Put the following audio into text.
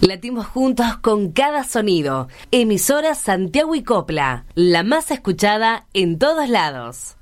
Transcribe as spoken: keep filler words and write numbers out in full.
Latimos juntos con cada sonido. Emisora Santiago y Copla, la más escuchada en todos lados.